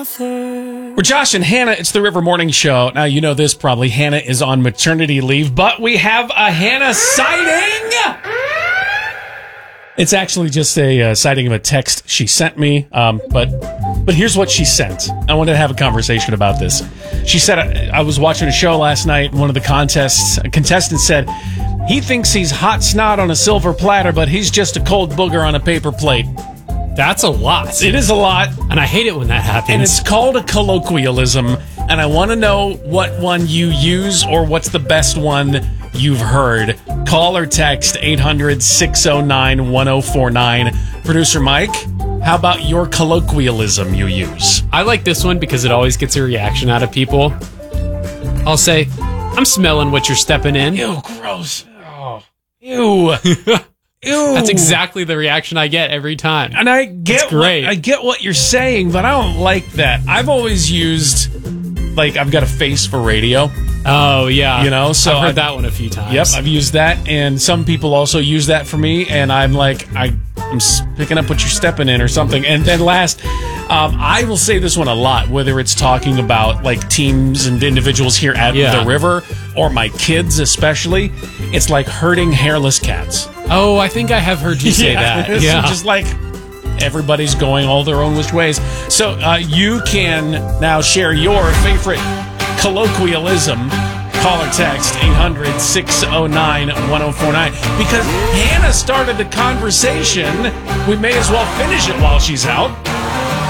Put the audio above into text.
author. We're Josh and Hannah. It's the River Morning Show. Now, you know this probably. Hannah is on maternity leave, but we have a Hannah sighting. It's actually just a sighting of a text she sent me, but here's what she sent. I wanted to have a conversation about this. She said, I was watching a show last night, and one of the contestants said, he thinks he's hot snot on a silver platter, but he's just a cold booger on a paper plate. That's a lot. It is a lot. And I hate it when that happens. And it's called a colloquialism, and I want to know what one you use or what's the best one you've heard. Call or text 800-609-1049. Producer Mike, how about your colloquialism you use? I like this one because it always gets a reaction out of people. I'll say, I'm smelling what you're stepping in. Ew, gross. Oh. Ew. Ew. That's exactly the reaction I get every time. And I get great. I get what you're saying, but I don't like that. I've always used, like, I've got a face for radio. Oh, yeah. You know, so I've heard that one a few times. Yep, I've used that, and some people also use that for me, and I'm like, I'm picking up what you're stepping in or something. And then last, I will say this one a lot, whether it's talking about, like, teams and individuals here at the river, or my kids especially. It's like herding hairless cats. Oh, I think I have heard you say that. Yeah. Just like everybody's going all their own which ways. So you can now share your favorite colloquialism. Call or text 800-609-1049. Because Hannah started the conversation, we may as well finish it while she's out.